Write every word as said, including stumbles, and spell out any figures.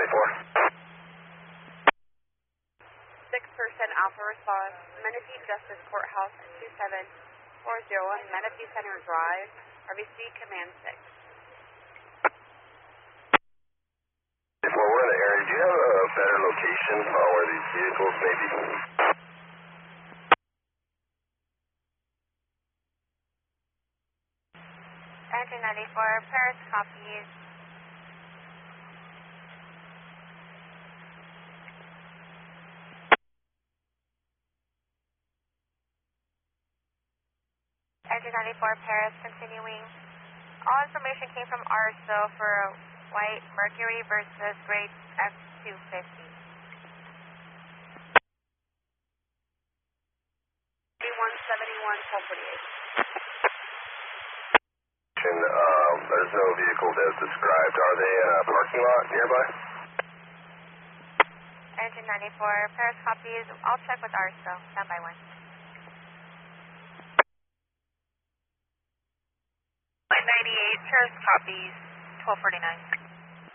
ninety-four. six percent Alpha response, Menifee Justice Courthouse two seven four zero one Menifee Center Drive, R B C Command six. Well, we're in the area. Do you have a better location on where these vehicles may be? Engine ninety-four, Paris copies. Engine ninety-four, Paris, continuing. All information came from R S O for white Mercury versus gray F two fifty. one seventy-one, twelve forty-eight. Um, there's no vehicles as described. Are they in a parking lot nearby? Engine ninety-four, Paris copies. I'll check with R S O. Stand by one. ninety-eight, Paris copies. twelve forty-nine.